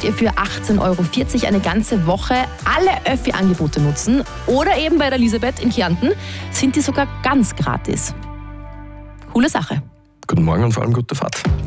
könnt ihr für 18,40 € eine ganze Woche alle Öffi-Angebote nutzen. Oder eben bei der Elisabeth in Kärnten sind die sogar ganz gratis. Coole Sache. Guten Morgen und vor allem gute Fahrt.